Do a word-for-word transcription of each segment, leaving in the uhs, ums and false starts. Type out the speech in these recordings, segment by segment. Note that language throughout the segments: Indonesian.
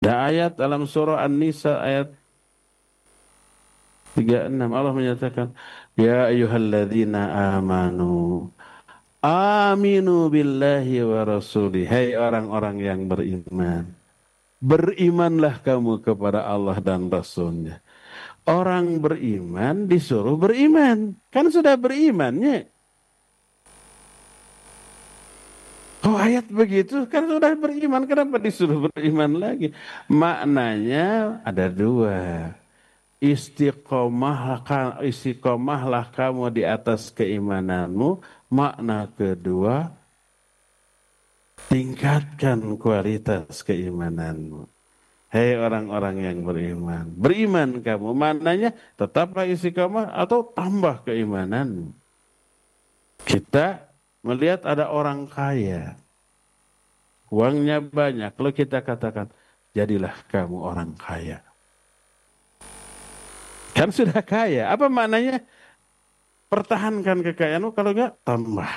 Ada ayat dalam surah An-Nisa ayat tiga puluh enam Allah menyatakan, ya ayyuhalladzina amanu aminu billahi wa rasuli. Hai orang-orang yang beriman, berimanlah kamu kepada Allah dan Rasulnya. Orang beriman disuruh beriman. Kan sudah berimannya. Oh ayat begitu, kan sudah beriman. Kenapa disuruh beriman lagi? Maknanya ada dua. Istiqomahlah, istiqomahlah kamu di atas keimananmu. Makna kedua, tingkatkan kualitas keimananmu. Hei orang-orang yang beriman, beriman kamu, maknanya tetaplah istiqomah atau tambah keimanan. Kita melihat ada orang kaya, uangnya banyak, lalu kita katakan, jadilah kamu orang kaya. Kan sudah kaya, apa maknanya? Pertahankan kekayaanmu, kalau enggak, tambah.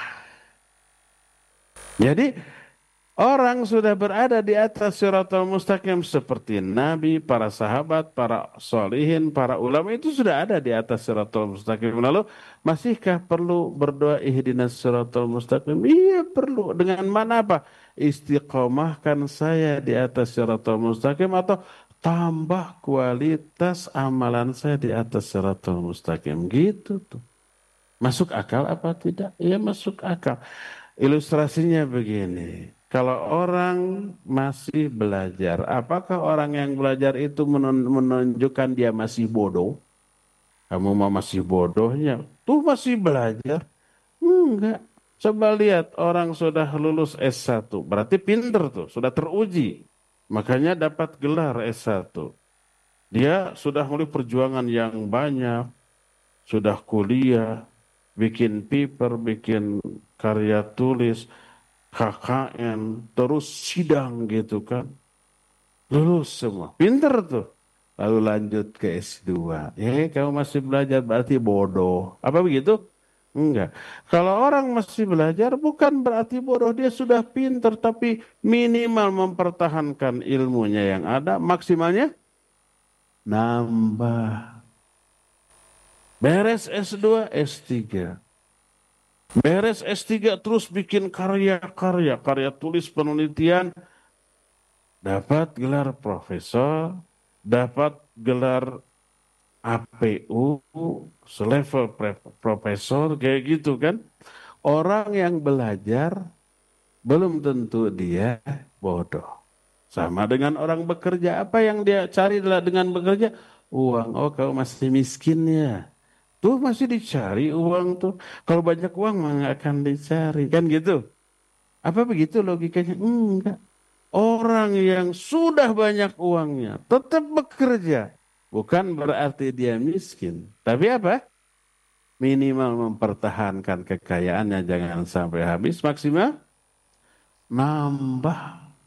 Jadi, orang sudah berada di atas siratal mustaqim seperti Nabi, para sahabat, para solihin, para ulama itu sudah ada di atas siratal mustaqim. Lalu masihkah perlu berdoa ihdinas siratal mustaqim? Iya perlu. Dengan mana apa? Istiqomahkan saya di atas siratal mustaqim atau tambah kualitas amalan saya di atas siratal mustaqim. Gitu tuh. Masuk akal apa tidak? Iya masuk akal. Ilustrasinya begini. Kalau orang masih belajar, apakah orang yang belajar itu menunjukkan dia masih bodoh? Kamu mah masih bodohnya. Tuh masih belajar. Enggak. Coba lihat orang sudah lulus S satu. Berarti pinter tuh. Sudah teruji. Makanya dapat gelar S satu. Dia sudah mulai perjuangan yang banyak. Sudah kuliah. Bikin paper, bikin karya tulis. K K N, terus sidang gitu kan. Lulus semua. Pinter tuh. Lalu lanjut ke S dua. Ya, kamu masih belajar berarti bodoh. Apa begitu? Enggak. Kalau orang masih belajar bukan berarti bodoh. Dia sudah pinter tapi minimal mempertahankan ilmunya yang ada. Maksimalnya nambah. Beres S dua, S tiga. Beres S tiga terus bikin karya-karya, karya tulis penelitian, dapat gelar profesor, dapat gelar A P U, selevel profesor, kayak gitu kan. Orang yang belajar belum tentu dia bodoh. Sama dengan orang bekerja, apa yang dia cari dengan bekerja? Uang. Oh, kau masih miskin ya. Tuh masih dicari uang tuh. Kalau banyak uang mah nggak akan dicari. Kan gitu. Apa begitu logikanya? Enggak. Orang yang sudah banyak uangnya tetap bekerja. Bukan berarti dia miskin. Tapi apa? Minimal mempertahankan kekayaannya. Jangan sampai habis. Maksimal nambah.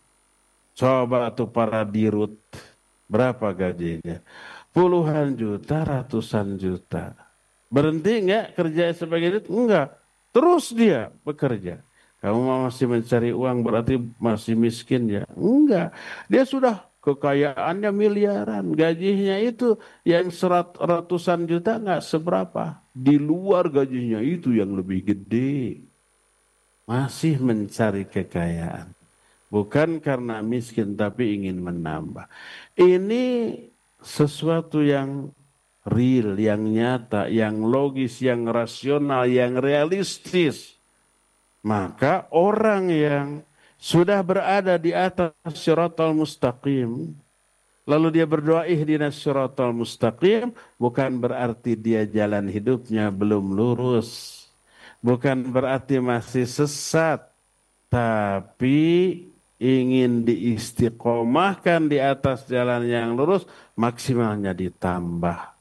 Coba tuh para dirut. Berapa gajinya? Puluhan juta, ratusan juta. Berhenti enggak kerja sebagai itu? Enggak. Terus dia bekerja. Kamu masih mencari uang berarti masih miskin ya? Enggak. Dia sudah kekayaannya miliaran. Gajinya itu yang serat, ratusan juta enggak seberapa. Di luar gajinya itu yang lebih gede. Masih mencari kekayaan. Bukan karena miskin tapi ingin menambah. Ini sesuatu yang real, yang nyata, yang logis, yang rasional, yang realistis. Maka orang yang sudah berada di atas siratal mustaqim, lalu dia berdoa ihdinas siratal mustaqim, bukan berarti dia jalan hidupnya belum lurus. Bukan berarti masih sesat. Tapi ingin diistiqomahkan di atas jalan yang lurus, maksimalnya ditambah.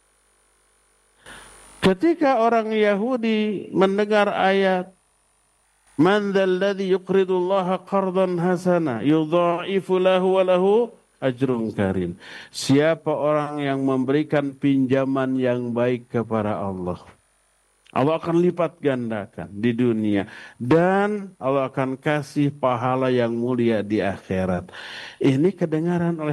Ketika orang Yahudi mendengar ayat Man dzalladzi yuqridullaha qardan hasana yudha'ifu lahu wa lahu ajrun karim. Siapa orang yang memberikan pinjaman yang baik kepada Allah, Allah akan lipat gandakan di dunia dan Allah akan kasih pahala yang mulia di akhirat. Ini kedengaran oleh